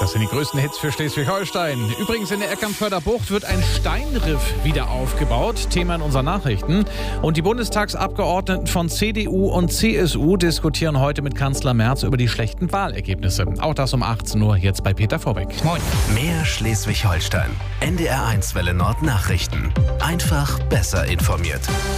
Das sind die größten Hits für Schleswig-Holstein. Übrigens in der Eckernförder Bucht wird ein Steinriff wieder aufgebaut. Thema in unseren Nachrichten. Und die Bundestagsabgeordneten von CDU und CSU diskutieren heute mit Kanzler Merz über die schlechten Wahlergebnisse. Auch das um 18 Uhr jetzt bei Peter Vorbeck. Moin. Mehr Schleswig-Holstein. NDR1 Welle Nord Nachrichten. Einfach besser informiert.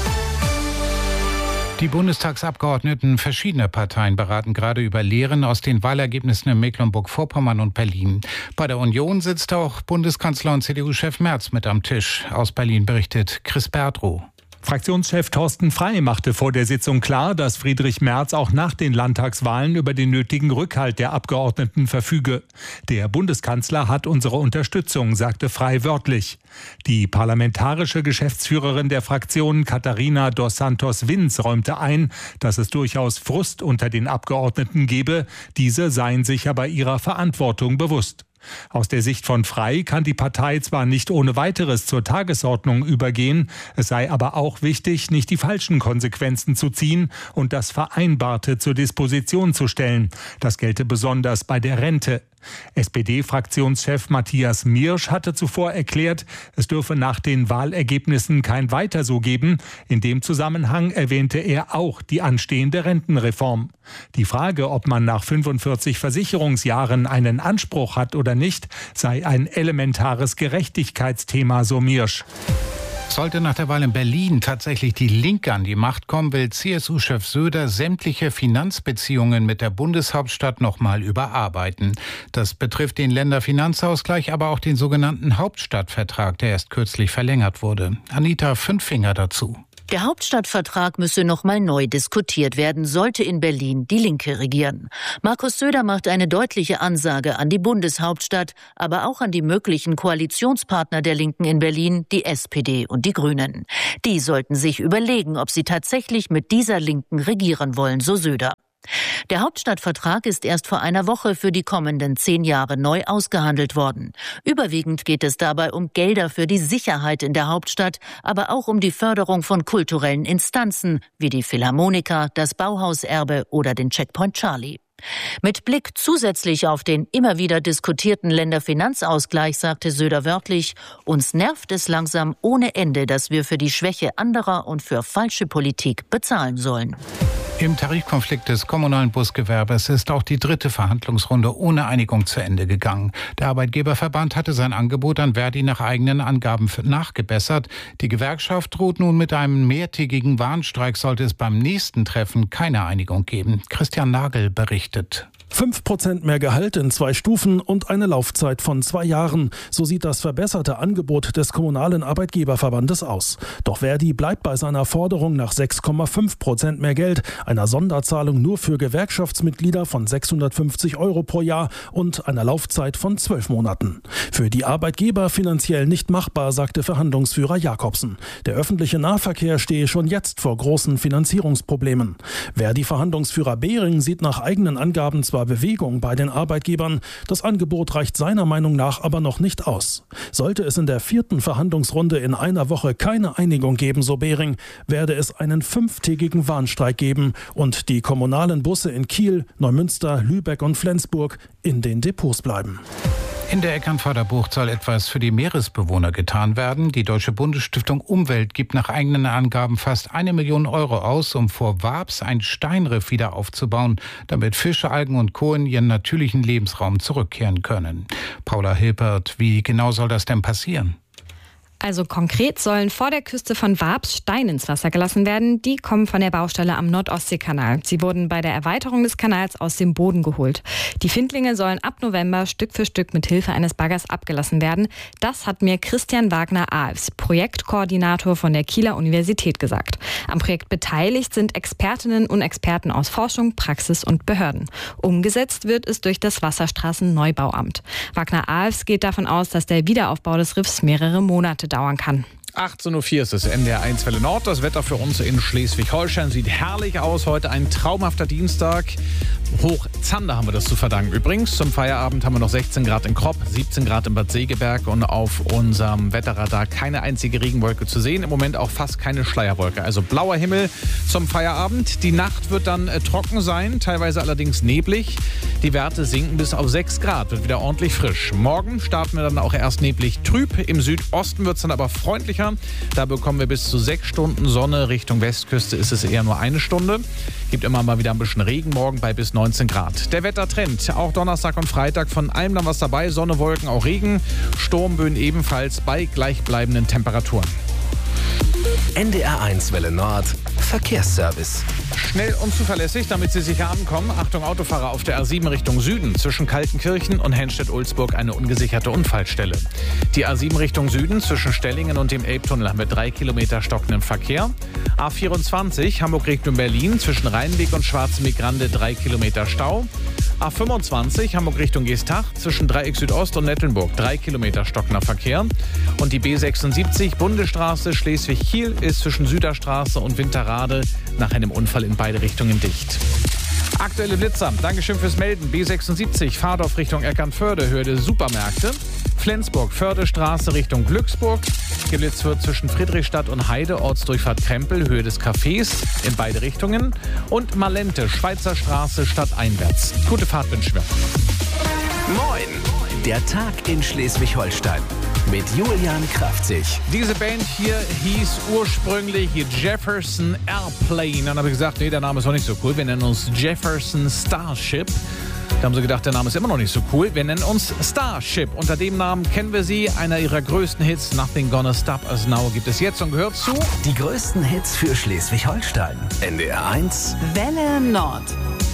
Die Bundestagsabgeordneten verschiedener Parteien beraten gerade über Lehren aus den Wahlergebnissen in Mecklenburg-Vorpommern und Berlin. Bei der Union sitzt auch Bundeskanzler und CDU-Chef Merz mit am Tisch. Aus Berlin berichtet Chris Bertrow. Fraktionschef Thorsten Frey machte vor der Sitzung klar, dass Friedrich Merz auch nach den Landtagswahlen über den nötigen Rückhalt der Abgeordneten verfüge. Der Bundeskanzler hat unsere Unterstützung, sagte Frey wörtlich. Die parlamentarische Geschäftsführerin der Fraktion Katharina dos Santos-Vins räumte ein, dass es durchaus Frust unter den Abgeordneten gebe. Diese seien sich aber ihrer Verantwortung bewusst. Aus der Sicht von Frey kann die Partei zwar nicht ohne weiteres zur Tagesordnung übergehen, es sei aber auch wichtig, nicht die falschen Konsequenzen zu ziehen und das Vereinbarte zur Disposition zu stellen. Das gelte besonders bei der Rente. SPD-Fraktionschef Matthias Miersch hatte zuvor erklärt, es dürfe nach den Wahlergebnissen kein Weiter so geben. In dem Zusammenhang erwähnte er auch die anstehende Rentenreform. Die Frage, ob man nach 45 Versicherungsjahren einen Anspruch hat oder nicht, sei ein elementares Gerechtigkeitsthema, so Miersch. Sollte nach der Wahl in Berlin tatsächlich die Linke an die Macht kommen, will CSU-Chef Söder sämtliche Finanzbeziehungen mit der Bundeshauptstadt nochmal überarbeiten. Das betrifft den Länderfinanzausgleich, aber auch den sogenannten Hauptstadtvertrag, der erst kürzlich verlängert wurde. Anita Fünffinger dazu. Der Hauptstadtvertrag müsse nochmal neu diskutiert werden, sollte in Berlin die Linke regieren. Markus Söder macht eine deutliche Ansage an die Bundeshauptstadt, aber auch an die möglichen Koalitionspartner der Linken in Berlin, die SPD und die Grünen. Die sollten sich überlegen, ob sie tatsächlich mit dieser Linken regieren wollen, so Söder. Der Hauptstadtvertrag ist erst vor einer Woche für die kommenden 10 Jahre neu ausgehandelt worden. Überwiegend geht es dabei um Gelder für die Sicherheit in der Hauptstadt, aber auch um die Förderung von kulturellen Instanzen wie die Philharmoniker, das Bauhauserbe oder den Checkpoint Charlie. Mit Blick zusätzlich auf den immer wieder diskutierten Länderfinanzausgleich sagte Söder wörtlich: Uns nervt es langsam ohne Ende, dass wir für die Schwäche anderer und für falsche Politik bezahlen sollen. Im Tarifkonflikt des kommunalen Busgewerbes ist auch die 3. Verhandlungsrunde ohne Einigung zu Ende gegangen. Der Arbeitgeberverband hatte sein Angebot an Verdi nach eigenen Angaben nachgebessert. Die Gewerkschaft droht nun mit einem mehrtägigen Warnstreik, sollte es beim nächsten Treffen keine Einigung geben. Christian Nagel berichtet. 5% mehr Gehalt in 2 Stufen und eine Laufzeit von 2 Jahren. So sieht das verbesserte Angebot des Kommunalen Arbeitgeberverbandes aus. Doch Verdi bleibt bei seiner Forderung nach 6,5% mehr Geld, einer Sonderzahlung nur für Gewerkschaftsmitglieder von 650 € pro Jahr und einer Laufzeit von 12 Monaten. Für die Arbeitgeber finanziell nicht machbar, sagte Verhandlungsführer Jakobsen. Der öffentliche Nahverkehr stehe schon jetzt vor großen Finanzierungsproblemen. Verdi-Verhandlungsführer Behring sieht nach eigenen Angaben zwar Bewegung bei den Arbeitgebern, das Angebot reicht seiner Meinung nach aber noch nicht aus. Sollte es in der 4. Verhandlungsrunde in einer Woche keine Einigung geben, so Behring, werde es einen 5-tägigen Warnstreik geben und die kommunalen Busse in Kiel, Neumünster, Lübeck und Flensburg in den Depots bleiben. In der Eckernförder Bucht soll etwas für die Meeresbewohner getan werden. Die Deutsche Bundesstiftung Umwelt gibt nach eigenen Angaben fast 1 Million € aus, um vor Wabs ein Steinriff wieder aufzubauen, damit Fische, Algen und Co. in ihren natürlichen Lebensraum zurückkehren können. Paula Hilpert, wie genau soll das denn passieren? Also konkret sollen vor der Küste von Wabs Steine ins Wasser gelassen werden. Die kommen von der Baustelle am Nordostseekanal. Sie wurden bei der Erweiterung des Kanals aus dem Boden geholt. Die Findlinge sollen ab November Stück für Stück mit Hilfe eines Baggers abgelassen werden. Das hat mir Christian Wagner-Alfs, Projektkoordinator von der Kieler Universität, gesagt. Am Projekt beteiligt sind Expertinnen und Experten aus Forschung, Praxis und Behörden. Umgesetzt wird es durch das Wasserstraßenneubauamt. Wagner-Alfs geht davon aus, dass der Wiederaufbau des Riffs mehrere Monate dauern kann. 18.04 Uhr ist es NDR1 Welle Nord. Das Wetter für uns in Schleswig-Holstein sieht herrlich aus. Heute ein traumhafter Dienstag. Hochzander haben wir das zu verdanken. Übrigens, zum Feierabend haben wir noch 16 Grad in Kropp, 17 Grad in Bad Segeberg und auf unserem Wetterradar keine einzige Regenwolke zu sehen. Im Moment auch fast keine Schleierwolke. Also blauer Himmel zum Feierabend. Die Nacht wird dann trocken sein, teilweise allerdings neblig. Die Werte sinken bis auf 6 Grad, wird wieder ordentlich frisch. Morgen starten wir dann auch erst neblig trüb. Im Südosten wird es dann aber freundlicher. Da bekommen wir bis zu 6 Stunden Sonne. Richtung Westküste ist es eher nur 1 Stunde. Gibt immer mal wieder ein bisschen Regen morgen bei bis 19 Grad. Der Wettertrend, auch Donnerstag und Freitag von allem dann was dabei. Sonne, Wolken, auch Regen. Sturmböen ebenfalls bei gleichbleibenden Temperaturen. NDR1 Welle Nord Verkehrsservice. Schnell und zuverlässig, damit Sie sicher ankommen. Achtung Autofahrer auf der A7 Richtung Süden. Zwischen Kaltenkirchen und Henstedt-Ulzburg eine ungesicherte Unfallstelle. Die A7 Richtung Süden zwischen Stellingen und dem Elbtunnel haben wir 3 Kilometer stockenden Verkehr. A24 Hamburg Richtung Berlin zwischen Rheinweg und Schwarzenbeek-Grande 3 Kilometer Stau. A25 Hamburg Richtung Geestach zwischen Dreieck Südost und Nettelnburg 3 Kilometer stockender Verkehr. Und die B76 Bundesstraße Schleswig-Kiel ist zwischen Süderstraße und Winterrade nach einem Unfall in beide Richtungen dicht. Aktuelle Blitzer. Dankeschön fürs Melden. B76 Fahrdorf Richtung Eckernförde, Höhe der Supermärkte. Flensburg Fördestraße Richtung Glücksburg. Geblitzt wird zwischen Friedrichstadt und Heide, Ortsdurchfahrt Krempel, Höhe des Cafés in beide Richtungen. Und Malente, Schweizer Straße stadteinwärts. Gute Fahrt wünschen wir. Moin! Der Tag in Schleswig-Holstein mit Julian Kraftzig. Diese Band hier hieß ursprünglich Jefferson Airplane. Dann habe ich gesagt, nee, der Name ist auch nicht so cool. Wir nennen uns Jefferson Starship. Da haben sie gedacht, der Name ist immer noch nicht so cool. Wir nennen uns Starship. Unter dem Namen kennen wir sie. Einer ihrer größten Hits, Nothing Gonna Stop Us Now, gibt es jetzt und gehört zu Die größten Hits für Schleswig-Holstein. NDR1 Welle Nord.